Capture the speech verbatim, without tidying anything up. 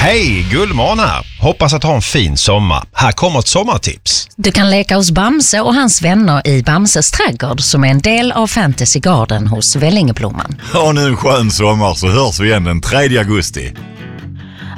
Hej, Gullmån här. Hoppas att ha en fin sommar. Här kommer ett sommartips. Du kan leka hos Bamse och hans vänner i Bamses trädgård som är en del av Fantasy Garden hos Vällingeblomman. Ha nu en skön sommar så hörs vi igen den tredje augusti.